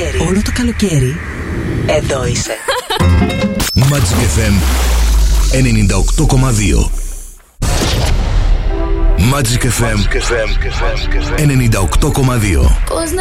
Όλο το καλοκαίρι εδώ είσαι. Magic FM 98,2. Magic FM 98,2.